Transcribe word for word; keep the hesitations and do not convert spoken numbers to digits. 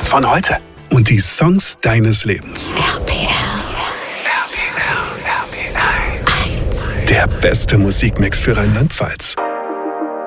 von heute und die Songs deines Lebens. R P L. R P L, R P L. Der beste Musikmix für Rheinland-Pfalz.